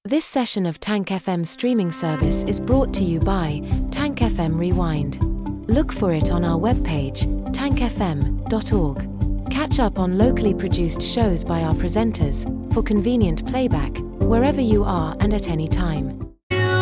This session of Tank FM streaming service is brought to you by Tank FM Rewind. Look for it on our webpage, tankfm.org. Catch up on locally produced shows by our presenters, for convenient playback, wherever you are and at any time.